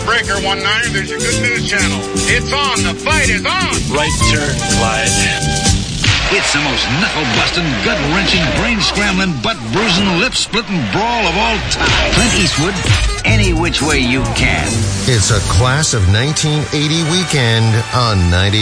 Breaker 19, there's your good news channel. It's on. The fight is on. Right turn, Clyde. It's the most knuckle-busting, gut-wrenching, brain-scrambling, butt-bruising, lip-splitting brawl of all time. Clint Eastwood, Any Which Way You Can. It's a class of 1980 weekend on 90.